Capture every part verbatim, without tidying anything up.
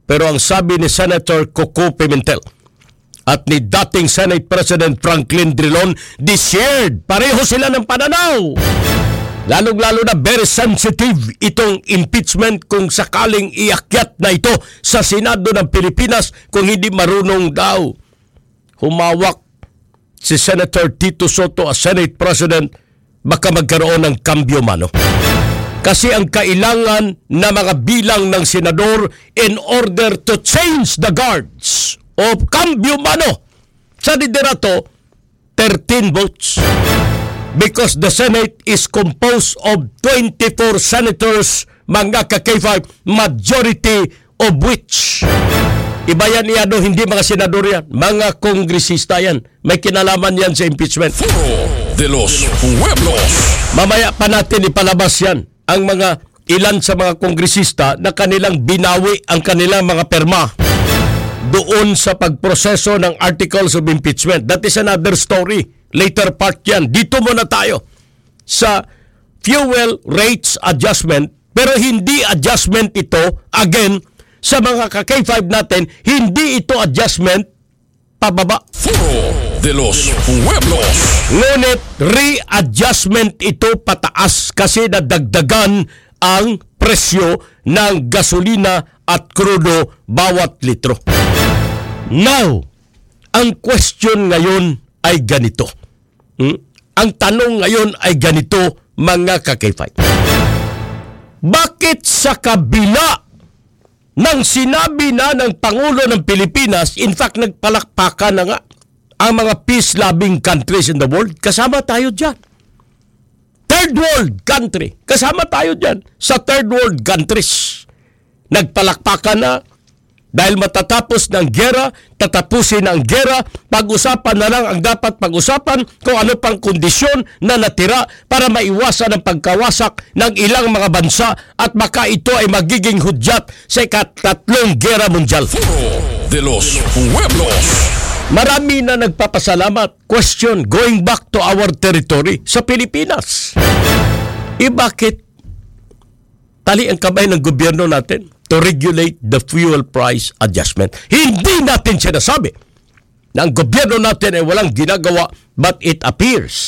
Pero ang sabi ni Senator Coco Pimentel at ni dating Senate President Franklin Drilon, di-shared. Pareho sila ng pananaw. Lalong-lalo na very sensitive itong impeachment kung sakaling iakyat na ito sa Senado ng Pilipinas kung hindi marunong daw humawak si Senator Tito Soto as Senate President, baka magkaroon ng kambyo mano. Kasi ang kailangan na mga bilang ng senador in order to change the guards o kambyo mano sa liderato, thirteen votes. Because the Senate is composed of twenty-four senators, mga ka-K five, majority of which, iba yan iano, hindi mga senador yan, mga kongresista yan. May kinalaman yan sa impeachment. De los Pueblos. Mamaya pa natin ipalabas yan, ang mga ilan sa mga kongresista na kanilang binawi ang kanilang mga perma doon sa pagproseso ng articles of impeachment. That is another story. Later part yan. Dito muna tayo sa fuel rates adjustment, pero hindi adjustment ito, again, sa mga ka-K five natin, hindi ito adjustment pababa. De los Pueblos. Ngunit readjustment ito pataas kasi nadagdagan ang presyo ng gasolina at krudo bawat litro. Now, ang question ngayon ay ganito. Hmm? Ang tanong ngayon ay ganito, mga ka-K five. Bakit sa kabila ng sinabi na ng Pangulo ng Pilipinas, in fact, nagpalakpakan na nga ang mga peace-loving countries in the world, kasama tayo dyan. Third world country, kasama tayo dyan sa third world countries. Nagpalakpakan na dahil matatapos ng gera, tatapusin ang gera, pag-usapan na lang ang dapat pag-usapan kung ano pang kondisyon na natira para maiwasan ang pagkawasak ng ilang mga bansa at baka ito ay magiging hudyat sa ikatatlong gera mundial. De los Pueblos. Marami na nagpapasalamat. Question, going back to our territory sa Pilipinas. E bakit tali ang kamay ng gobyerno natin to regulate the fuel price adjustment? Hindi natin sinasabi na ang gobyerno natin ay walang ginagawa, but it appears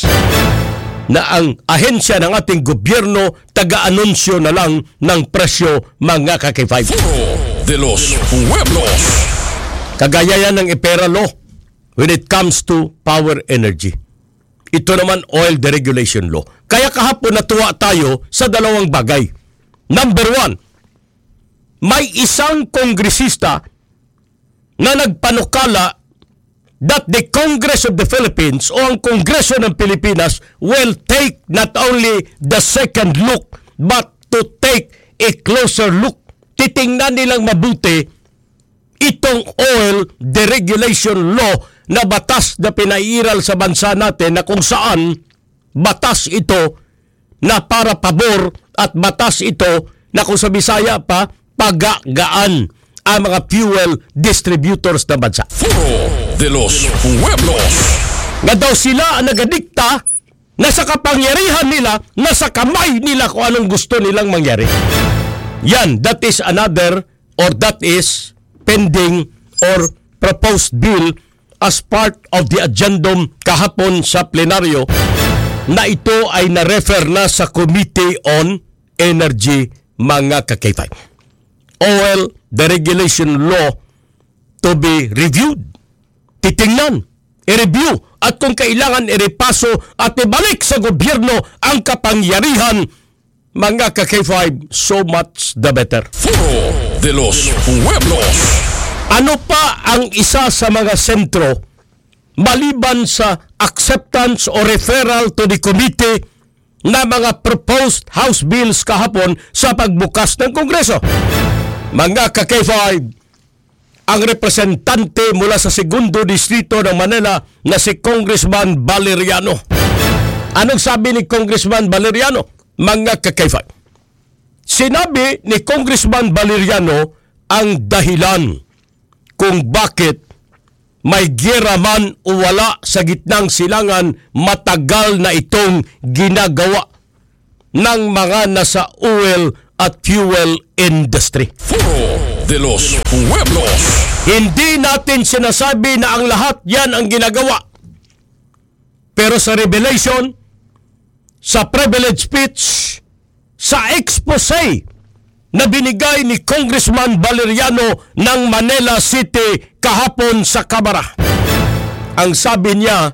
na ang ahensya ng ating gobyerno taga-anunsyo na lang ng presyo, mga ka-K five. De los Pueblos. Kagaya yan ng EPERA law when it comes to power energy. Ito naman oil deregulation law. Kaya kahapon natuwa tayo sa dalawang bagay. Number one, may isang kongresista na nagpanukala that the Congress of the Philippines o ang Kongreso ng Pilipinas will take not only the second look but to take a closer look. Titingnan nilang mabuti itong oil deregulation law na batas na pinairal sa bansa natin na kung saan batas ito na para pabor at batas ito na kung sa Bisaya pa, pagagaan ang mga fuel distributors ng bansa. De los Pueblos. Nga daw sila ang nagadikta na sa kapangyarihan nila, nasa kamay nila kung anong gusto nilang mangyari. Yan, that is another or that is pending or proposed bill as part of the agendum kahapon sa plenaryo na ito ay na-refer na sa Committee on Energy, mga ka-K five. Oil deregulation law to be reviewed. Titingnan, i-review at kung kailangan irepaso at ibalik sa gobyerno ang kapangyarihan, mga ka-K five, so much the better. De los Pueblos. Ano pa ang isa sa mga sentro maliban sa acceptance o referral to the committee na mga proposed House bills kahapon sa pagbukas ng Kongreso? Mga ka-K five, ang representante mula sa segundo distrito ng Manila na si Congressman Valeriano. Anong sabi ni Congressman Valeriano? Mga ka-K five, sinabi ni Congressman Valeriano ang dahilan kung bakit may giyera man o wala sa gitnang silangan, matagal na itong ginagawa ng mga nasa oil at fuel industry. de los Pueblos. Hindi natin sinasabi na ang lahat yan ang ginagawa. Pero sa revelation, sa privilege speech, sa expose na binigay ni Congressman Valeriano ng Manila City kahapon sa Kamara, ang sabi niya,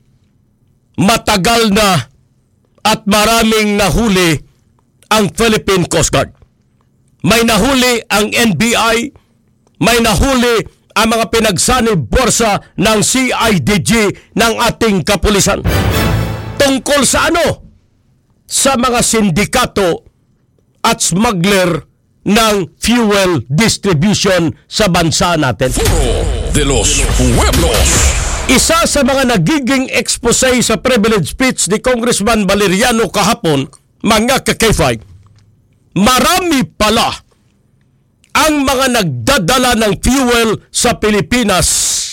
matagal na at maraming nahuli ang Philippine Coast Guard. May nahuli ang N B I, may nahuli ang mga pinagsanib borsa ng C I D G ng ating kapulisan. Tungkol sa ano? Sa mga sindikato at smuggler ng fuel distribution sa bansa natin. Foro de los Pueblos. Isa sa mga nagiging expose sa privilege speech ni Congressman Valeriano kahapon, mga kakayfay, marami pala ang mga nagdadala ng fuel sa Pilipinas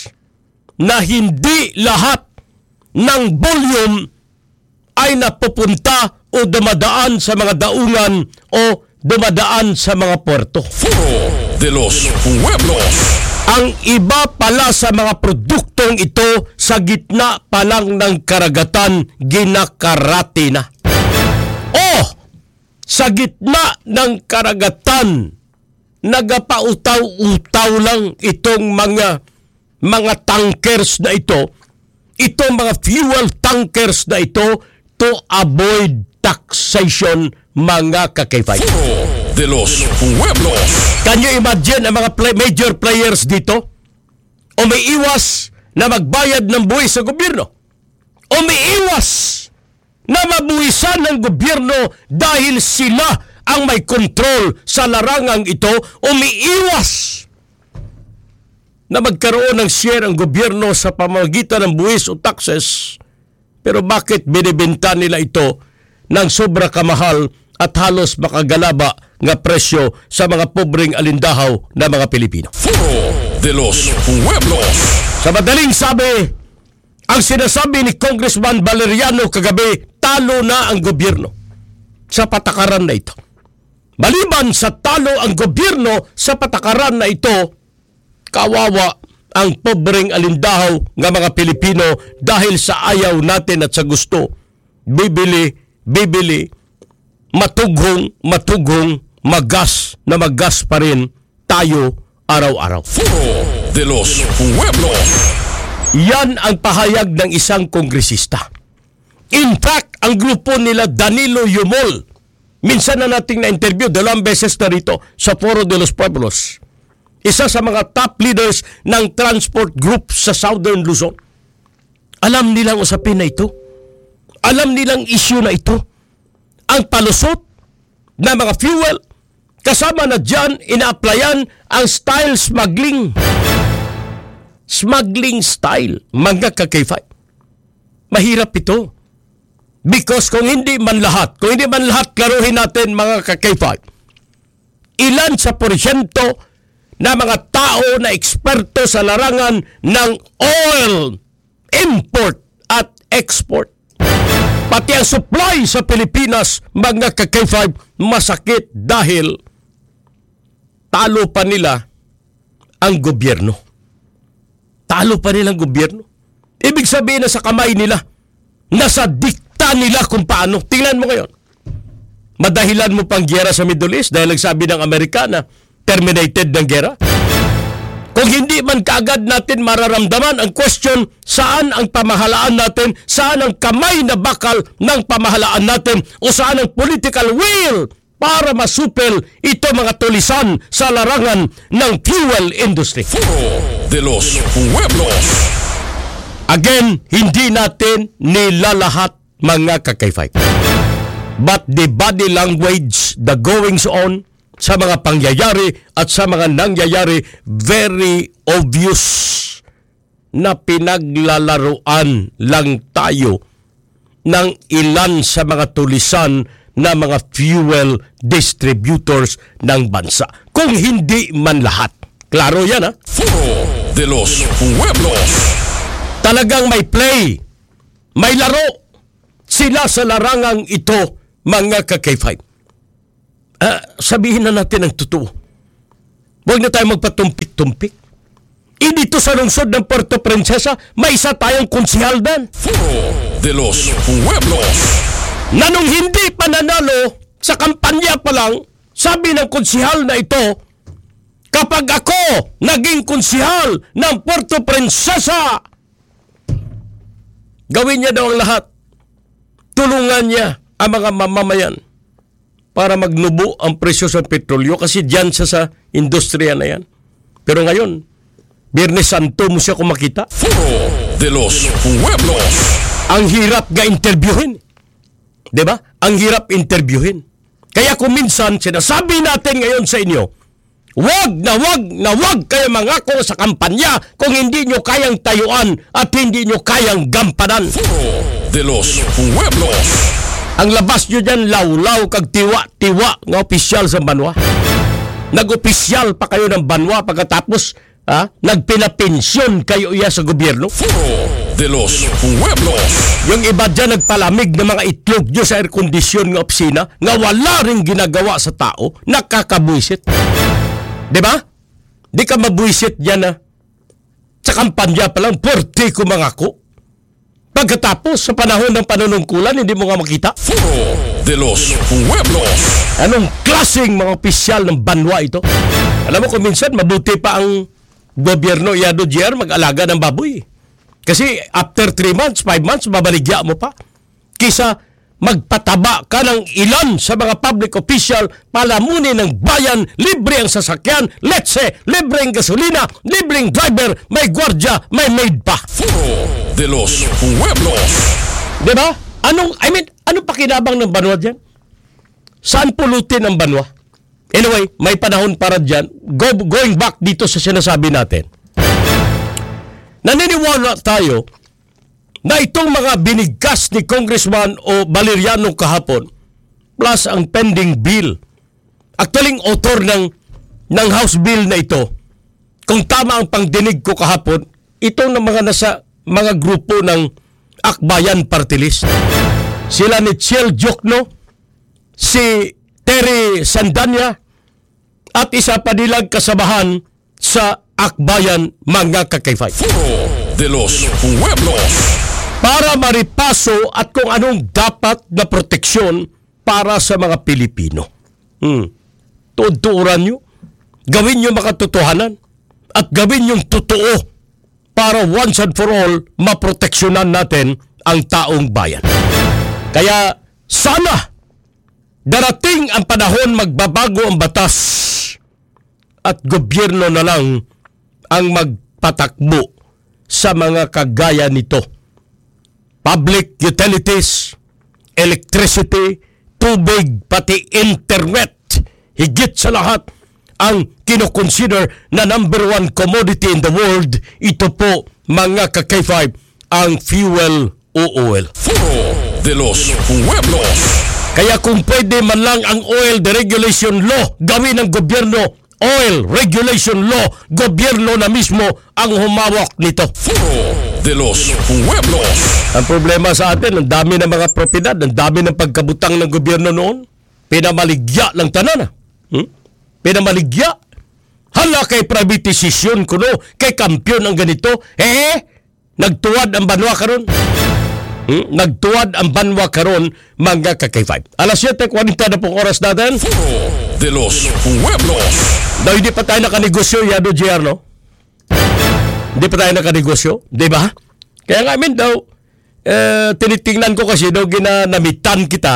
na hindi lahat ng volume ay napupunta o dumadaan sa mga daungan o dumadaan sa mga puerto. Foro de los Pueblos. Ang iba pala sa mga produktong ito sa gitna pa lang ng karagatan ginakarate na. O sa gitna ng karagatan nagapautaw-utaw lang itong mga mga tankers na ito, itong mga fuel tankers na ito to avoid taxation, mga kakayfay. Foro de los Pueblos. Can you imagine ang mga play, major players dito? Umiiwas na magbayad ng buwis sa gobyerno. Umiiwas na mabuwisan ng gobyerno dahil sila ang may control sa larangang ito. Umiiwas na magkaroon ng share ang gobyerno sa pamamagitan ng buwis o taxes. Pero bakit binibenta nila ito ng sobra kamahal at halos makagalaba nga presyo sa mga pobreng alindahaw na mga Pilipino? Foro de los Pueblos. Sa madaling sabi, ang sinasabi ni Congressman Valeriano kagabi, talo na ang gobyerno sa patakaran na ito. Maliban sa talo ang gobyerno sa patakaran na ito, kawawa ang pobreng alindahaw ng mga Pilipino dahil sa ayaw natin at sa gusto. Bibili, bibili, matughong, matughong, magas na magas pa rin tayo araw-araw. Foro de los Pueblos. Yan ang pahayag ng isang kongresista. In fact, ang grupo nila Danilo Yumol, minsan na nating na-interview, dalawang beses na rito sa Foro de los Pueblos. Isa sa mga top leaders ng transport group sa Southern Luzon. Alam nilang usapin na ito. Alam nilang issue na ito. Ang palusot na mga fuel, kasama na dyan, ina-applyan ang style smuggling. Smuggling style, mga kakayfay. Mahirap ito. Because kung hindi man lahat, kung hindi man lahat, klaruhin natin mga kakayfay, ilan sa porsyento na mga tao na eksperto sa larangan ng oil import at export. Pati ang supply sa Pilipinas, mga kakayfay, masakit dahil talo pa nila ang gobyerno. Talo pa nila ang gobyerno. Ibig sabihin na sa kamay nila, nasa dikta nila kung paano. Tingnan mo ngayon. Madahilan mo pang giyera sa Middle East dahil nagsabi ng Amerikana, terminated ng giyera. Kung hindi man kaagad natin mararamdaman ang question, saan ang pamahalaan natin, saan ang kamay na bakal ng pamahalaan natin, o saan ang political will para masupel ito mga tulisan sa larangan ng fuel industry. Foro de los Pueblos. Again, hindi natin nilalahat, mga kakayfay. But the body language, the goings on sa mga pangyayari at sa mga nangyayari, very obvious na pinaglalaruan lang tayo ng ilan sa mga tulisan na mga fuel distributors ng bansa. Kung hindi man lahat. Klaro yan, ha? Foro de los Pueblos. Talagang may play, may laro sila sa larangang ito, mga kakayfay. Uh, sabihin na natin ang totoo. Huwag na tayo magpatumpik-tumpik. E dito sa lungsod ng Puerto Princesa, may isa tayong konsehal dan. Foro de los Pueblos. Na nung hindi pa nanalo sa kampanya pa lang, sabi ng konsehal na ito, kapag ako naging konsehal ng Puerto Princesa, gawin niya daw ang lahat. Tulungan niya ang mga mamamayan para magnubo ang presyo sa petrolyo kasi diyan siya sa industriya na yan. Pero ngayon, Biyernes Santo mo siya kung makita. Foro de los Pueblos. Ang hirap nga interviewin. Diba? Ang hirap interviewin. Kaya kung minsan, sinasabi natin ngayon sa inyo, wag na wag na wag kayo mangako sa kampanya kung hindi nyo kayang tayuan at hindi nyo kayang gampanan. Foro de los Pueblos. Ang labas nyo dyan, law-law kag tiwa-tiwa nga opisyal sa banwa. Nag-opisyal pa kayo ng banwa pagkatapos ha, nagpinapensyon kayo iya sa gobyerno. Foro de los Pueblos. Yung iba dyan nagpalamig ng mga itlog nyo sa air condition ng opisina nga wala rin ginagawa sa tao, nakakabuisit. Diba? Di ka mabuisit dyan na sa kampanya pa lang, puwerte ko mangako. Pagkatapos, sa panahon ng panunungkulan, hindi mo nga makita. Foro de los Pueblos. Anong klaseng mga opisyal ng banwa ito? Alam mo kung minsan, mabuti pa ang gobyerno Yado J R mag-alaga ng baboy. Kasi after three months, five months, babaligya mo pa. Kisa magpataba ka ng ilan sa mga public official, palamunin ng bayan, libre ang sasakyan, let's say, libre ang gasolina, libre ang driver, may gwardya, may maid pa. Foro de los Pueblos. Diba? Anong, I mean, anong pakinabang ng banwa dyan? Saan pulutin ang banwa? Anyway, may panahon para dyan. Go, going back dito sa sinasabi natin. Naniniwala tayo na itong mga binigkas ni Congressman o Valeriano kahapon plus ang pending bill. Actually, author ng, ng House Bill na ito, kung tama ang pangdinig ko kahapon, itong ng mga nasa mga grupo ng Akbayan Party List. Sila ni Chel Jokno, si Terry Sandanya, at isa pa nilang kasabahan sa Akbayan mga kakayfay. Foro de los Pueblos. Para maripaso at kung anong dapat na proteksyon para sa mga Pilipino. Hmm. Tuod-tuuran nyo, gawin nyo makatotohanan, at gawin yung totoo para once and for all maproteksyonan natin ang taong bayan. Kaya sana darating ang panahon magbabago ang batas at gobyerno na lang ang magpatakbo sa mga kagaya nito. Public utilities, electricity, tubig, pati internet. Higit sa lahat, ang kinoconsider na number one commodity in the world, ito po, mga ka-K five, ang fuel o oil. Foro de los Pueblos. Kaya kung pwede man lang ang oil deregulation law, gawin ng gobyerno, oil regulation law, gobyerno na mismo ang humawak nito. Foro de los Pueblos. Ang problema sa atin, ang dami ng mga propiedad, ang dami ng pagkabutang ng gobyerno noon, pinamaligya lang tanan. Hmm? Pinamaligya. Hala kay privatization kuno, kay kampiyon ang ganito. Eh, nagtuwad ang banwa karon. Hmm? Nagtuwad ang banwa karon, mga ka-K five. Alas siyete kwarenta na pong oras natin. Foro de los Pueblos. Daw hindi pa tayo nakanegosyo, Yado J R, no? Hindi pa tayo nakanegosyo, di ba? Kaya nga, I mean, daw, eh, tinitingnan ko kasi daw ginanamitan kita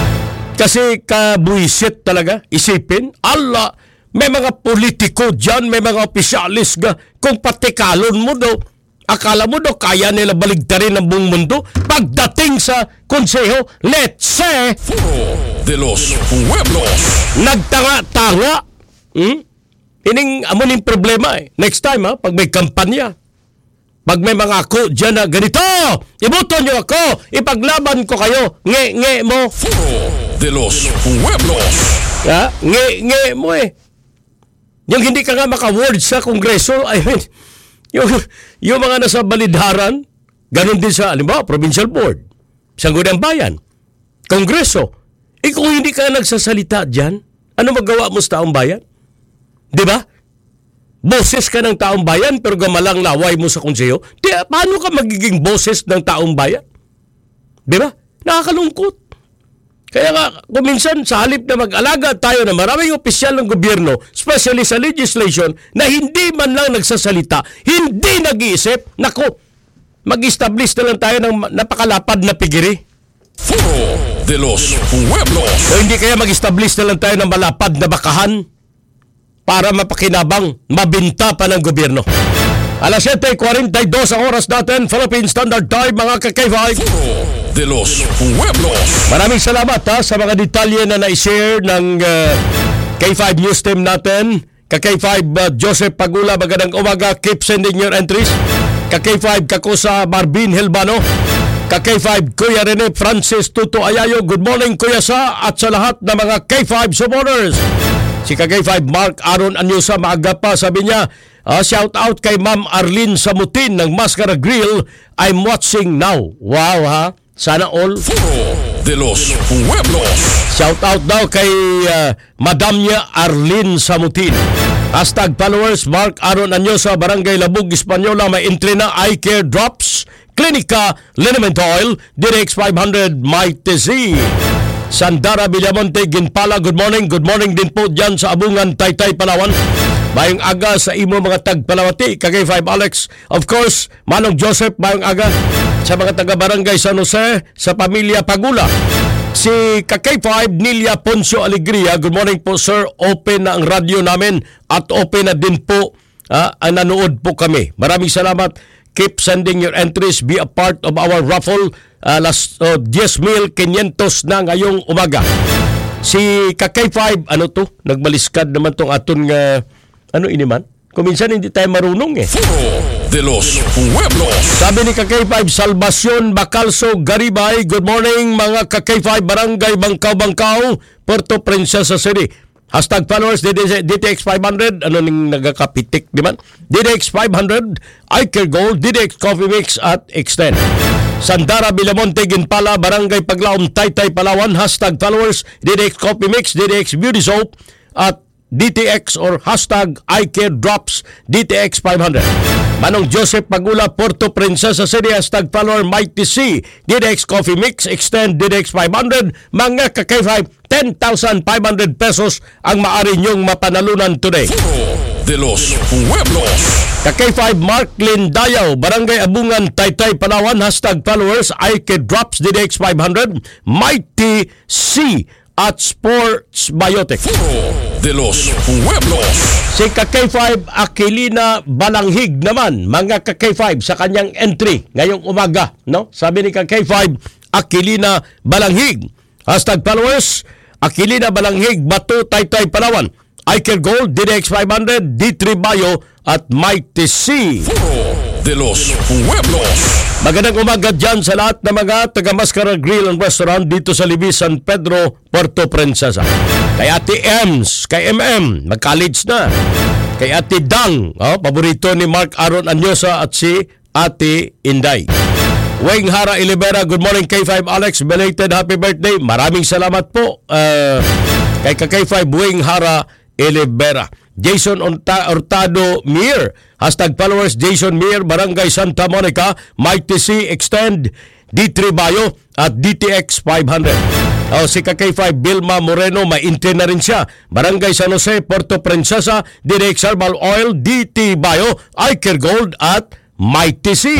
kasi kabuisit talaga, isipin, ala, may mga politiko dyan, may mga opisyalis ga, kung patikalon mo daw, akala mo daw kaya nila baligtarin ang buong mundo, pagdating sa konseho, let's say, Foro de los Pueblos. nagtanga-tanga, hmm? Ining amuning problema eh. Next time ha, pag may kampanya, pag may mga ako dyan na ganito, iboto nyo ako, ipaglaban ko kayo, nge-nge mo. Foro de los Pueblos. Ha? Nge-nge mo eh. Yung hindi ka nga maka-word sa Kongreso, I mean, yung, yung mga nasa balidharan, ganun din sa, alimbawa, Provincial Board, Sangguniang Bayan, Kongreso. Eh kung hindi ka nagsasalita dyan, ano magawa mo sa taong bayan? Di ba? boses ka ng taong bayan pero gamalang laway mo sa konseyo, di, paano ka magiging boses ng taong bayan? Di ba? Nakakalungkot. Kaya nga, kuminsan sa halip na mag-alaga tayo na maraming opisyal ng gobyerno, especially sa legislation, na hindi man lang nagsasalita, hindi nag-iisip, nako, mag-establish na lang tayo ng napakalapad na pigiri. Foro de los Pueblos. O hindi kaya mag-establish na lang tayo ng malapad na bakahan para mapakinabang, mabinta pa ng gobyerno. Alas siyete forty-two ang oras natin, Philippine Standard Time, mga ka-K five. Foro de los Pueblos. Maraming salamat ha, sa mga detalye na na-share ng uh, K five News Team natin. Ka-K five uh, Joseph Pagula, magandang umaga. Keep sending your entries. Ka-K five Kakusa Marvin Helbano. Ka-K five Kuya Rene Francis Tuto Ayayo. Good morning Kuya Sa at sa lahat ng mga K five supporters. Si Ka-K five Mark Aaron Anyusa, maaga pa, sabi niya, uh, shout out kay Ma'am Arlene Samutin ng Mascara Grill. I'm watching now. Wow ha. Sana all. Foro de los Pueblos. Shout out daw kay uh, Madam niya Arlene Samutin. Hashtag followers Mark Aaron Anyosa, Barangay Labug, Espanyola. May entry na Eye Care Drops, Clinica, Liniment Oil, D D X five hundred, Mighty Z. Sandara Villamonte, Ginpala, good morning. Good morning din po dyan sa Abungan, Taytay, Palawan. Mayong aga sa imo mga tagpalawati, K five Alex. Of course, Manong Joseph, mayong aga sa mga taga-barangay San Jose, sa pamilya Pagula. Si K five Nilia Poncio Alegria, good morning po sir. Open na ang radyo namin at open na din po, ah, nanood po kami. Maraming salamat. Keep sending your entries. Be a part of our raffle. Uh, last uh, ten mil quinientos na ngayong umaga. Si K five, ano to? Nagbaliskad naman tong aton nga, ano ini man? Kuminsan hindi tayo marunong eh. Foro de los Pueblos. Sabi ni K five, Salvacion Bacalso Garibay, good morning mga K five, Barangay Bangkaw-Bangkaw, Puerto Princesa City. Hashtag followers, D T X five hundred, ano ning nagakapitik, di man? D D X five hundred, Eye Care Gold, D D X Coffee Mix at Extend. Sandara Villamonte, Ginpala, Barangay Paglaom, Taytay, Palawan. Hashtag followers, D D X Coffee Mix, D D X Beauty Soap at D T X or hashtag Eye Care Drops, D T X five hundred. Manong Joseph Pagula, Puerto Princesa City, hashtag follower Mighty C, D D X Coffee Mix, Extend, D D X five hundred. Mga K five, ten thousand five hundred pesos ang maaari niyong mapanalunan today. Foro de los Pueblos. K five Marklin Dayaw, Barangay Abungan, Taytay, Palawan. Hashtag followers Eye Care Drops, D D X five hundred. Mighty C at Sports Biotic. Foro de los Pueblos. Si K five Aquilina Balanghig naman, mga K five sa kanyang entry ngayong umaga, no? Sabi ni K five Aquilina Balanghig, hashtag followers Aquilina Balanghig, Bato, Taytay, Palawan. Eye Care Gold, D D X five hundred, D three Bio at Mighty C. Foro de los Pueblos. Magandang umaga dyan sa lahat ng mga taga-Mascara Grill and Restaurant dito sa Libis, San Pedro, Puerto Princesa. Kay Ate Ems, kay M M, mag-college na. Kay Ate Dang, oh, paborito ni Mark Aaron Anyosa at si Ate Inday. Wayne Hara Ilibera, good morning K five Alex, belated happy birthday. Maraming salamat po uh, kay K five Wayne Hara Ilibera. Jason Hurtado Mir, hashtag followers Jason Mir, Barangay Santa Monica, Mighty C, Extend, D three Bio at D T X five hundred. O, si K five Vilma Moreno, may intern na rin siya, Barangay San Jose, Puerto Princesa, D D X Herbal Oil, D T Bio, Eye Care Gold at Mighty C.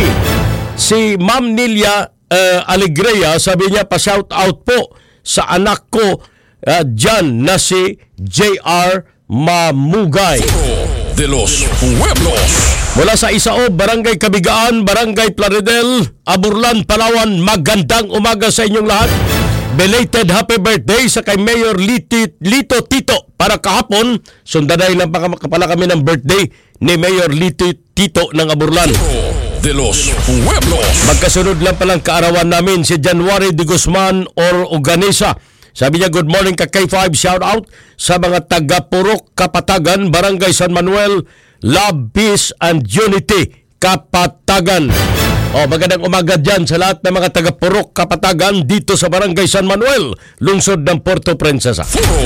Si Ma'am Nilia uh, Alegria, sabi niya, pa-shout out po sa anak ko uh, dyan na si J R Mamugay. Foro de los Pueblos. Mula sa Isao, Barangay Kabigaan, Barangay Plaridel, Aburlan, Palawan, magandang umaga sa inyong lahat. Belated happy birthday sa kay Mayor Lito, Lito Tito. Para kahapon, sundanay lang pa pala kami ng birthday ni Mayor Lito Tito ng Aburlan. Foro de los Pueblos. Magkasunod lang palang kaarawan namin si January de Guzman or Uganesa. Sabi niya, good morning ka K five, shout out sa mga taga-Purok, Kapatagan, Barangay San Manuel, Love, Peace and Unity, Kapatagan. O, magandang umaga dyan sa lahat ng mga taga-Purok, Kapatagan dito sa Barangay San Manuel, lungsod ng Puerto Princesa. Foro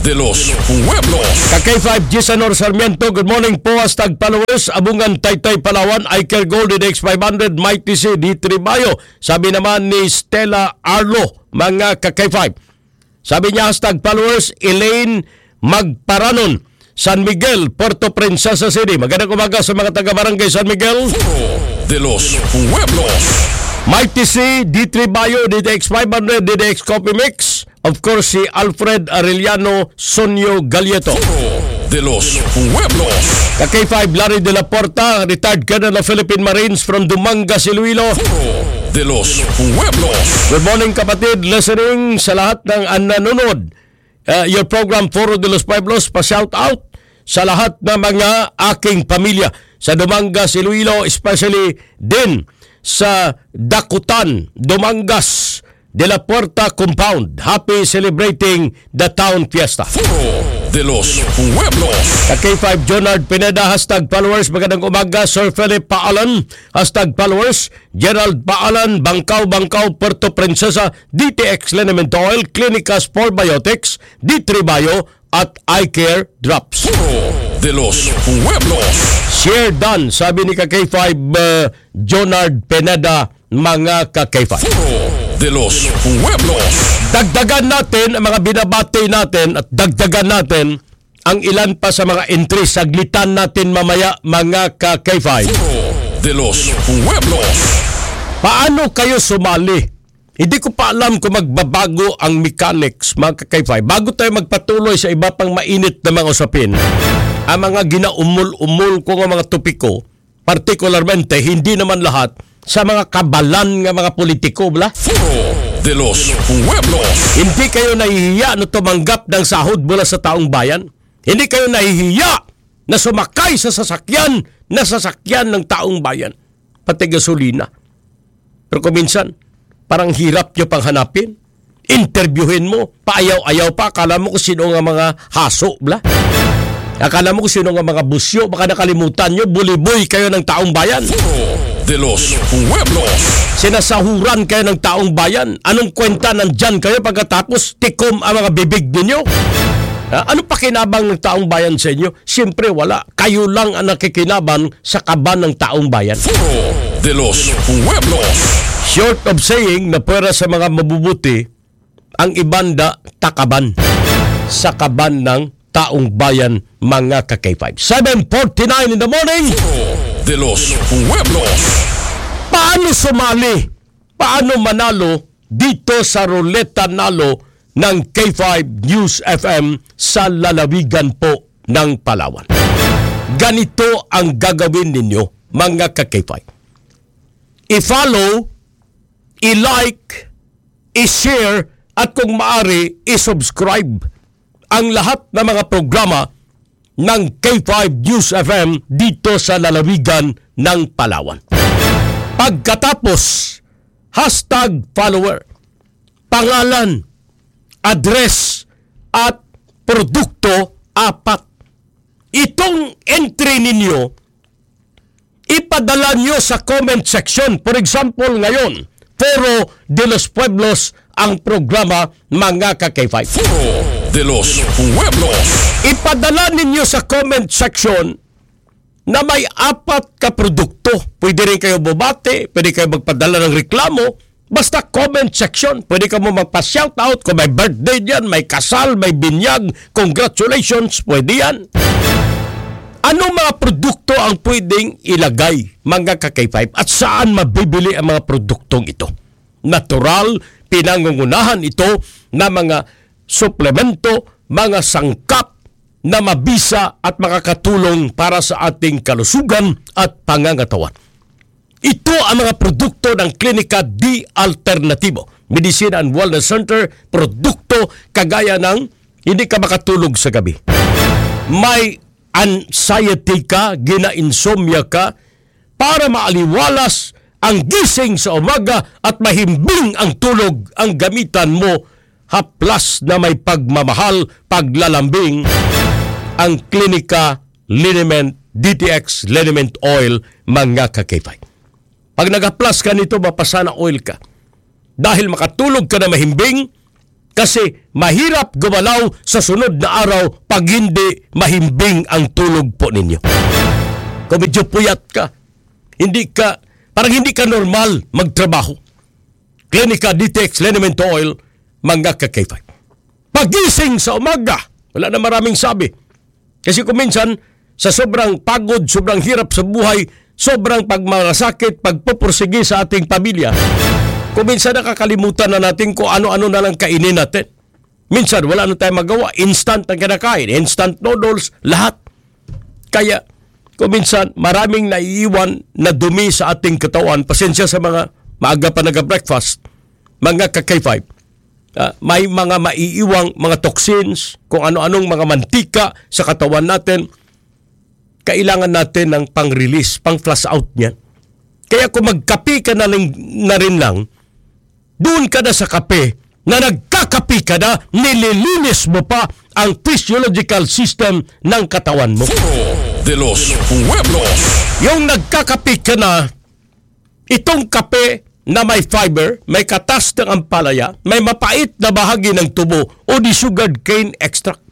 de los Pueblos. Ka K five Gisanor Sarmiento, good morning po, hashtag followers, Abungan Taytay Palawan, Iker Gold, D X five hundred, Mighty C, D three Bayo. Sabi naman ni Stella Arlo, mga ka K five. Sabi niya, hashtag followers, Elaine Magparanon, San Miguel, Puerto Princesa City. Magandang umaga sa mga taga-barangay San Miguel. De los Pueblos. Mighty C, D three Bayo, D X five hundred, D X Coffee Mix. Of course, si Alfred Arellano Sonio Galieto. De los Pueblos. Ka K five Larry de la Porta, retired Colonel of Philippine Marines from Dumangas, Iloilo. De los Pueblos. Good morning kapatid, listening sa lahat ng nanonood. Uh, your program Foro de los Pueblos, pa-shout out sa lahat ng mga aking pamilya sa Dumangas, Iloilo, especially din sa Dakutan, Dumangas, de la Puerta Compound. Happy celebrating the town fiesta. De los Pueblos. Ka K five Jonard Pineda, hashtag followers, magandang umaga. Sir Philip Paalan, hashtag followers. Gerald Paalan, Bangkaw, Bangkaw, Puerto Princesa, D T X Liniment Oil, Clinicas for Biotics, D three Bio, at iCare Drops. De los Pueblos. Share done, sabi ni ka K five uh, Jonard Pineda, mga ka K five. De los Pueblos. Dagdagan natin ang mga binabati natin at dagdagan natin ang ilan pa sa mga entries. Saglitan natin mamaya, mga ka K five. De los Pueblos. Paano kayo sumali? Hindi ko pa alam kung magbabago ang mechanics, mga ka K five. Bago tayo magpatuloy sa iba pang mainit na mga usapin, ang mga ginaumul-umul ko ng mga topiko, partikularmente, hindi naman lahat, sa mga kabalan ng mga politiko, bla? De los Pueblos. Hindi kayo nahihiya na tumanggap ng sahod mula sa taong bayan? Hindi kayo nahihiya na sumakay sa sasakyan na sasakyan ng taong bayan? Pati gasolina. Pero kung minsan, parang hirap nyo pang hanapin. Interviewin mo, paayaw-ayaw pa, akala mo kung sino nga mga haso, bla? Akala mo kung sino nga mga busyo, baka nakalimutan nyo, buliboy kayo ng taong bayan. De los Pueblos. Sinasahuran kayo ng taong bayan. Anong kwenta nandyan kayo pagkatapos tikom ang mga bibig ninyo? Ha? Anong pakinabang ng taong bayan sa inyo? Siyempre wala. Kayo lang ang nakikinabang sa kaban ng taong bayan. De los Pueblos. Short of saying na pwera sa mga mabubuti, ang ibanda takaban sa kaban ng taong bayan, mga ka K five. seven forty-nine in the morning. De los Pueblos. Paano sumali? Paano manalo dito sa Ruleta Nalo ng K five News F M sa lalawigan po ng Palawan? Ganito ang gagawin ninyo, mga ka K five. I-follow, i-like, i-share, at kung maaari, i-subscribe ang lahat ng mga programa ng K five News F M dito sa lalawigan ng Palawan. Pagkatapos, hashtag follower, pangalan, address, at produkto apat. Itong entry ninyo, ipadala nyo sa comment section. For example, ngayon, Foro de los Pueblos ang programa, mga ka K five. De los Pueblos. Ipadala ninyo sa comment section na may apat ka produkto. Pwede rin kayo bumati, pwede kayo magpadala ng reklamo, basta comment section. Pwede ka mo magpa-shoutout kung may birthday dyan, may kasal, may binyag, congratulations, pwede yan. Anong mga produkto ang pwedeng ilagay, mga ka K five, at saan mabibili ang mga produktong ito? Natural, pinangungunahan ito na mga suplemento, mga sangkap na mabisa at makakatulong para sa ating kalusugan at pangangatawan. Ito ang mga produkto ng Klinika D Alternativo, Medicine and Wellness Center, produkto kagaya ng hindi ka makatulog sa gabi. May anxiety ka, gina-insomnia ka, para maaliwalas ang gising sa umaga at mahimbing ang tulog, ang gamitan mo, haplas na may pagmamahal, paglalambing, ang Klinika Liniment D T X Liniment Oil, mga ka K five. Pag nag-haplas ka nito, mapasana oil ka. Dahil makatulog ka na mahimbing, Kasi mahirap gumalaw sa sunod na araw pag hindi mahimbing ang tulog po ninyo. Kung medyo puyat ka, hindi ka, parang hindi ka normal magtrabaho. Klinika D T X Liniment Oil, mga ka-K five. Pagising sa umaga, wala na maraming sabi. Kasi kung minsan, sa sobrang pagod, sobrang hirap sa buhay, sobrang pagmalasakit, pagpupursige sa ating pamilya, kung minsan nakakalimutan na natin kung ano-ano na lang kainin natin. Minsan wala na tayong magawa. Instant ang kinakain. Instant noodles, lahat. Kaya kung minsan maraming naiiwan na dumi sa ating katawan. Pasensya sa mga maaga pa nag-breakfast. Mga ka-K five. Uh, may mga maiiwang mga toxins, kung ano-anong mga mantika sa katawan natin. Kailangan natin ng pang-release, pang-flush out niyan. Kaya kung magkape ka na, rin, na rin lang, doon ka na sa kape, na nagkakape ka na, nililinis mo pa ang physiological system ng katawan mo. Foro de los Pueblos. Yung nagkakape ka na, itong kape na may fiber, may katas ng ampalaya, may mapait na bahagi ng tubo o di sugared cane extract.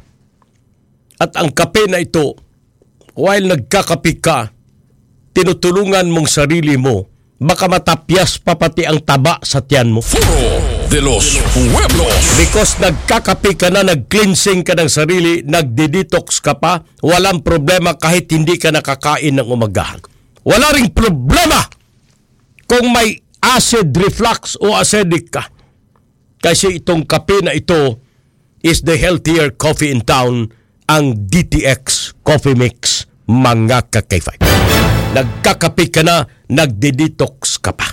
At ang kape na ito, while nagkakape ka, tinutulungan mong sarili mo, baka matapyas pa pati ang taba sa tiyan mo. Foro de los Pueblos. Because nagkakape ka na, nag-cleansing ka ng sarili, nagde-detox ka pa, walang problema kahit hindi ka nakakain ng umagahan. Wala ring problema kung may acid reflux o acidic ka. Kasi itong kape na ito is the healthier coffee in town, ang D T X Coffee Mix, mga ka-K five. Nagkakape ka na, nagde-detox ka pa.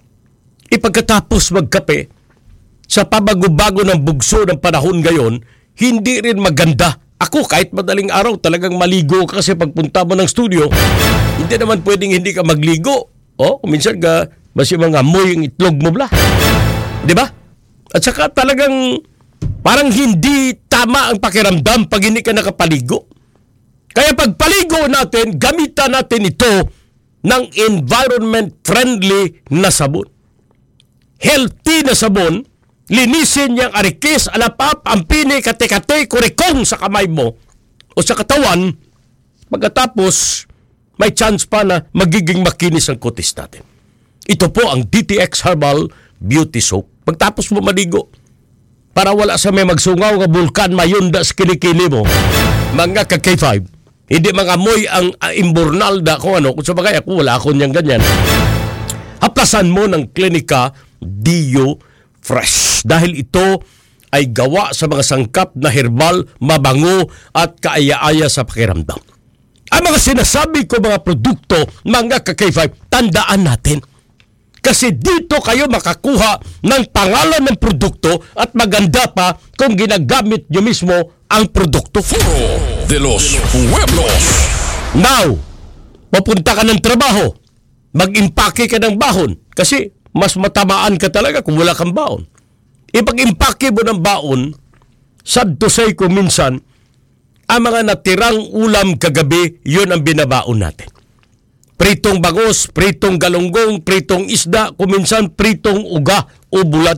Ipagkatapos magkape, sa pabago-bago ng bugso ng panahon ngayon, hindi rin maganda. Ako, kahit madaling araw, talagang maligo ka kasi pagpunta mo ng studio, hindi naman pwedeng hindi ka magligo. O, kuminsan ka, mas yung mga amoy yung itlog mo bla. Diba? At saka talagang parang hindi tama ang pakiramdam pag hindi ka nakapaligo. Kaya pagpaligo natin, gamitan natin ito ng environment-friendly na sabon. Healthy na sabon, linisin niyang arikis, alapap, ampini, kate-kate, kurikong sa kamay mo o sa katawan. Pagkatapos, may chance pa na magiging makinis ang kutis natin. Ito po ang D T X Herbal Beauty Soap. Pagtapos mo maligo, para wala sa may magsungaw nga bulkan mayunda sa kilikili mo, mga ka-K five, hindi mga amoy ang uh, imburnal da kung ano. Kung sa bagay ako, wala akong niyang ganyan. Haplasan mo ng Klinika Dio Fresh. Dahil ito ay gawa sa mga sangkap na herbal, mabango at kaaya-aya sa pakiramdam. Ang mga sinasabi ko mga produkto, mga ka-K five, tandaan natin. Kasi dito kayo makakuha ng pangalan ng produkto at maganda pa kung ginagamit nyo mismo ang produkto. Foro de los Pueblos. Now, papunta ka ng trabaho, mag-impake ka ng bahon kasi mas matamaan ka talaga kung wala kang baon. Ipag-impake mo ng baon, sad to say ko minsan, ang mga natirang ulam kagabi, yun ang binabaon natin. Pritong bagos, pritong galunggong, pritong isda, kuminsan pritong uga o bulad.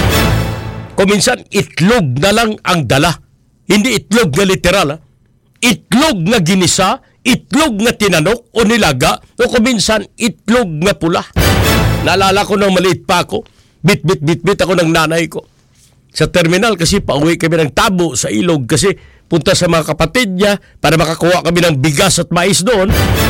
Kuminsan itlog na lang ang dala. Hindi itlog na literal. Ha? Itlog na ginisa, itlog na tinanok o nilaga, o kuminsan itlog na pula. Naalala ko nang maliit pa ako, bit-bit-bit-bit ako ng nanay ko. Sa terminal kasi pauwi kami ng Tabo sa Ilog kasi punta sa mga kapatid niya para makakuha kami ng bigas at mais doon.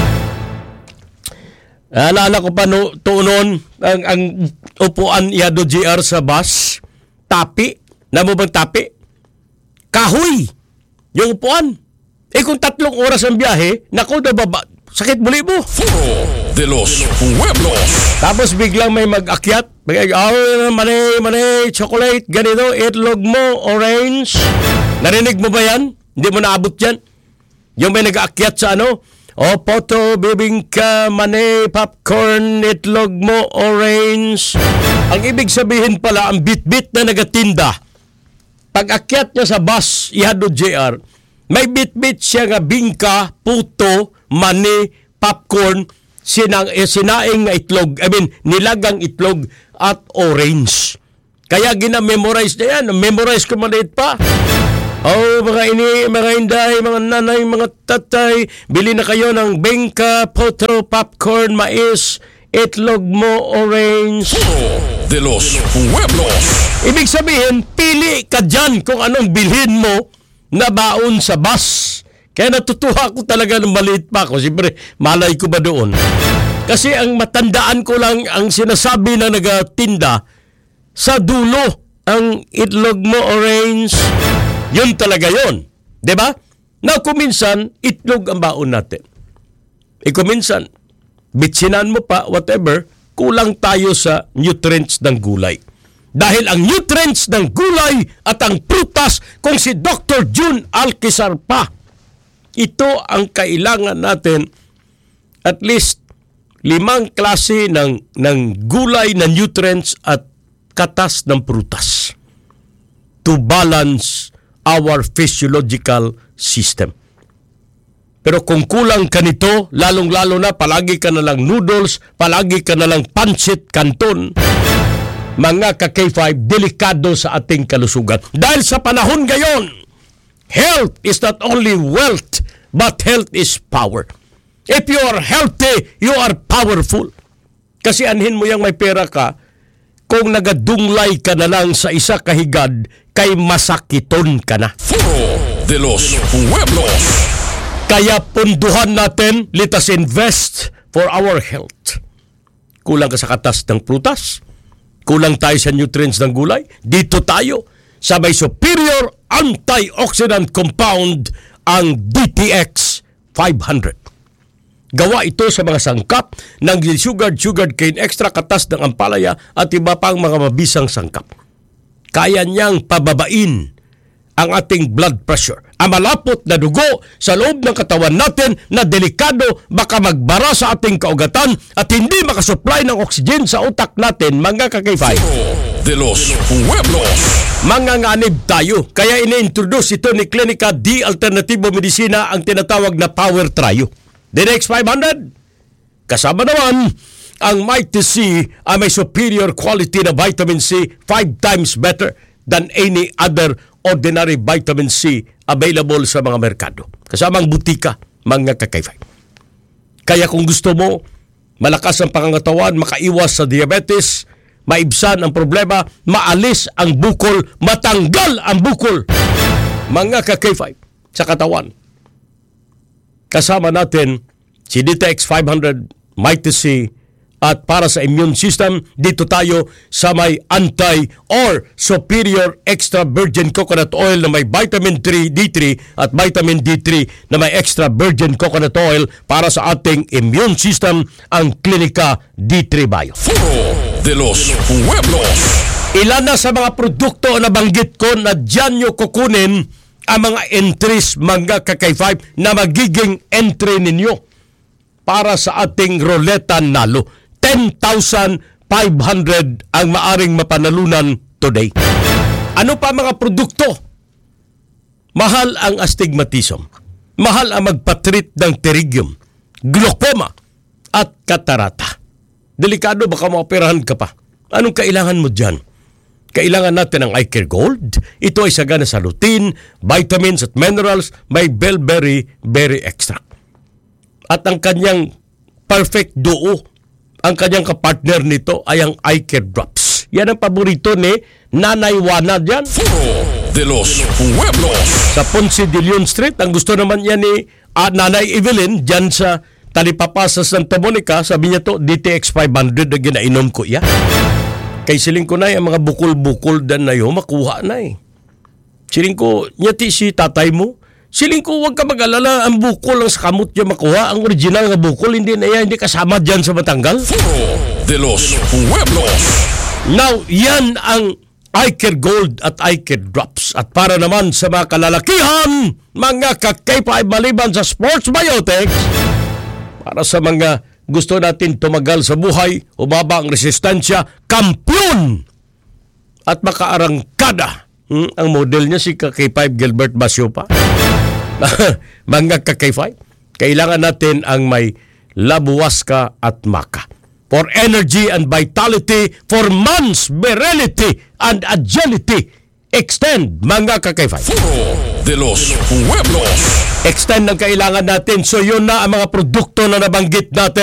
Alala ko pa no, to noon, ang, ang upuan Yado J R sa bus, tapi, namo bang tapi? Kahoy, yung upuan. Eh kung tatlong oras ang biyahe, naku, nababa, sakit muli mo. Foro de los Pueblos. Tapos biglang may mag-akyat, may, oh, mani, mani, chocolate, ganito, itlog mo, orange. Narinig mo ba yan? Hindi mo naabot yan? Yung may nag-akyat sa ano, o poto, bibingka, mani, popcorn, itlog mo, orange. Ang ibig sabihin pala, ang bit-bit na nagatinda, pag akyat niya sa bus, Yado J R, may bit-bit siya nga bingka, puto, mani, popcorn, sinang, eh, sinaing nga itlog, I mean, nilagang itlog at orange. Kaya gina-memorize niya yan. Memorize ko maliit pa. Oh, mga ini, mga inday, mga nanay, mga tatay, bili na kayo ng bengka, potro, popcorn, mais, itlog mo, orange. De los Pueblos. Ibig sabihin, pili ka dyan kung anong bilhin mo na baon sa bus. Kaya natutuwa ko talaga ng maliit pa ako. Siyempre, malay ko ba doon? Kasi ang matandaan ko lang ang sinasabi na nagatinda, sa dulo, ang itlog mo orange, yun talaga yun. Diba? Na kuminsan, itlog ang baon natin. E kuminsan, bitsinan mo pa, whatever, kulang tayo sa nutrients ng gulay. Dahil ang nutrients ng gulay at ang prutas, kung si Doctor June Alquizar pa, ito ang kailangan natin, at least limang klase ng, ng gulay na nutrients at katas ng prutas to balance our physiological system. Pero kung kulang ka nito, lalong-lalo na palagi ka na lang noodles, palagi ka na lang pancit canton, mga ka-K five, delikado sa ating kalusugan. Dahil sa panahon ngayon, health is not only wealth, but health is power. If you are healthy, you are powerful. Kasi anhin mo yung may pera ka, kung nagadunglay ka na lang sa isa kahigad, kay masakiton ka na. Foro de los Pueblos. Kaya punduhan natin, let us invest for our health. Kulang ka sa katas ng prutas, kulang tayo sa nutrients ng gulay, dito tayo sa may superior antioxidant compound, ang D T X five hundred. Gawa ito sa mga sangkap ng sugared sugared cane extra, katas ng ampalaya at iba pang mga mabisang sangkap. Kaya niyang pababain ang ating blood pressure. Ang malapot na dugo sa loob ng katawan natin na delikado, baka magbara sa ating kaugatan at hindi makasupply ng oxygen sa utak natin, mga ka-K five. De los Pueblos. Manganganib tayo. Kaya ini-introduce ito ni Klinika D Alternativo Medicina, ang tinatawag na Power Trio. D T X five hundred. Kasama naman ang Mighty C, ay may superior quality na vitamin C, five times better than any other ordinary vitamin C available sa mga merkado. Kasama ang butika, mga ka-K five. Kaya kung gusto mo malakas ang pangangatawan, makaiwas sa diabetes, maibsan ang problema, maalis ang bukol, matanggal ang bukol, mga ka-K five, sa katawan. Kasama natin si D T X five hundred, Mighty C, at para sa immune system, dito tayo sa may anti or superior extra virgin coconut oil na may vitamin three D three at vitamin D three na may extra virgin coconut oil para sa ating immune system, ang Klinika D three Bio. Foro de los Pueblos. Ilan na sa mga produkto na banggit ko na dyan nyo kukunin ang mga entries, mga ka-K five, na magiging entry ninyo para sa ating roleta nalo. ten thousand five hundred ang maaring mapanalunan today. Ano pa mga produkto? Mahal ang astigmatism. Mahal ang magpatreat ng pterygium, glaucoma, at katarata. Delikado, baka maoperahan ka pa. Anong kailangan mo dyan? Kailangan natin ng Eye Care Gold. Ito ay sagana sa lutein, vitamins at minerals, may bilberry berry extract. At ang kanyang perfect duo, ang kanyang kapartner nito ay ang Eye Care Drops. Yan ang paborito ni Nanay Juana dyan. Foro de los Pueblos. Sa Ponce de Leon Street, ang gusto naman yan ni uh, Nanay Evelyn dyan sa Talipapa sa Santa Monica. Sabi niya to, D T X five hundred na ginainom ko yan. Kay siling ko na ang mga bukol-bukol dan na yun, makuha na eh. Siling ko, nyati si tatay mo, siling ko, huwag ka mag-alala, ang bukol ang sa kamot niya makuha, ang original nga bukol, hindi na yan, hindi kasama dyan sa matanggal. Foro de los Pueblos. Now, yan ang Eye Care Gold at Eye Care Drops. At para naman sa mga kalalakihan, mga ka-K five maliban sa sports biotics, para sa mga gusto natin tumagal sa buhay, umaba ang resistensya, kampiyon at makaarangkada. Hmm? Ang model niya si ka-K five Gilbert Basio pa. Mga ka-K five, kailangan natin ang may labuwaska at maka. for energy and vitality, for man's virility and agility. Extend, mga ka-K five. Foro de los Pueblos. Extend ang kailangan natin. So yun na ang mga produkto na nabanggit natin.